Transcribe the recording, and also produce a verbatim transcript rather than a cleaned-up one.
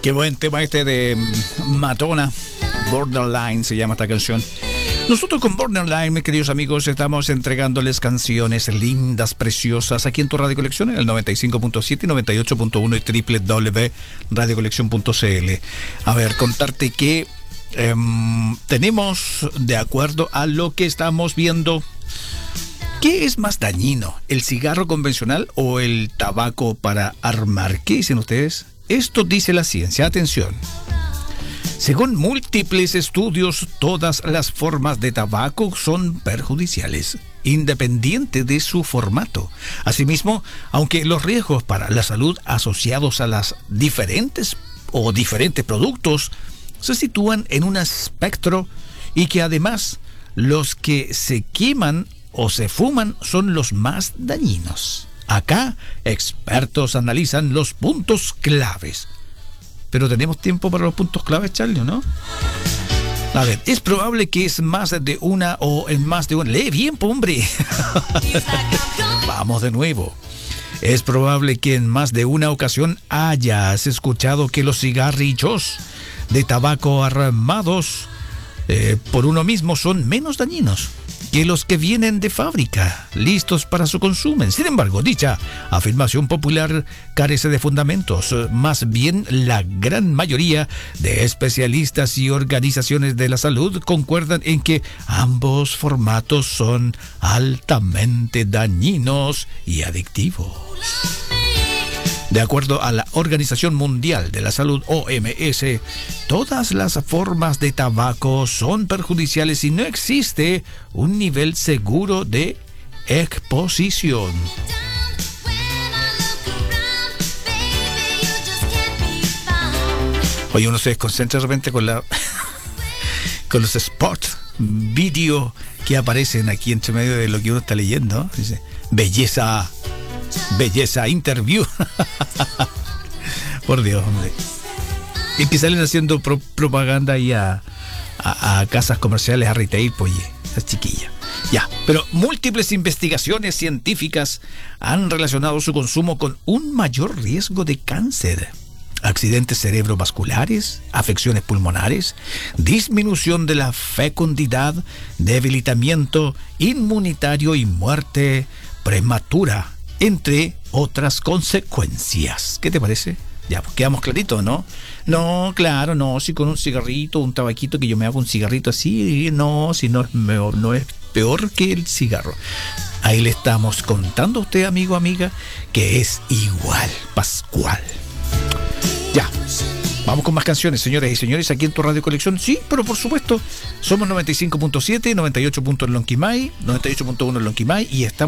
Qué buen tema este de Madonna. Borderline se llama esta canción. Nosotros con Borderline, mis queridos amigos, estamos entregándoles canciones lindas, preciosas, aquí en tu Radio Colección, en el noventa y cinco punto siete, noventa y ocho punto uno y doble u doble u doble u punto radio colección punto c l. A ver, contarte que eh, tenemos, de acuerdo a lo que estamos viendo, ¿qué es más dañino, el cigarro convencional o el tabaco para armar? ¿Qué dicen ustedes? Esto dice la ciencia. Atención. Según múltiples estudios, todas las formas de tabaco son perjudiciales, independiente de su formato. Asimismo, aunque los riesgos para la salud asociados a las diferentes o diferentes productos se sitúan en un espectro y que además los que se queman o se fuman son los más dañinos. Acá, expertos analizan los puntos claves. Pero tenemos tiempo para los puntos claves, Charlie, ¿no? A ver, es probable que es más de una o en más de una... Lee bien, hombre. Vamos de nuevo. Es probable que en más de una ocasión hayas escuchado que los cigarrillos de tabaco armados eh, por uno mismo son menos dañinos que los que vienen de fábrica, listos para su consumo. Sin embargo, dicha afirmación popular carece de fundamentos. Más bien, la gran mayoría de especialistas y organizaciones de la salud concuerdan en que ambos formatos son altamente dañinos y adictivos. De acuerdo a la Organización Mundial de la Salud, O M S, todas las formas de tabaco son perjudiciales y no existe un nivel seguro de exposición. Oye, uno se desconcentra de repente con la con los spots, vídeos que aparecen aquí entre medio de lo que uno está leyendo. Dice, belleza... Belleza, interview. Por Dios, hombre. Y que salen haciendo pro- propaganda ahí a, a, a casas comerciales, a retail, pues, oye, esas chiquillas. Ya, pero múltiples investigaciones científicas han relacionado su consumo con un mayor riesgo de cáncer, accidentes cerebrovasculares, afecciones pulmonares, disminución de la fecundidad, debilitamiento inmunitario y muerte prematura, entre otras consecuencias. ¿Qué te parece? Ya, pues quedamos claritos, ¿no? No, claro, no, si con un cigarrito, un tabaquito, que yo me hago un cigarrito así, no, si no es, peor, no es peor que el cigarro. Ahí le estamos contando a usted, amigo, amiga, que es igual, Pascual. Ya, vamos con más canciones, señoras y señores, aquí en tu Radio Colección. Sí, pero por supuesto, somos noventa y cinco punto siete, noventa y ocho punto uno en Lonquimay, noventa y ocho punto uno en Lonquimay y estamos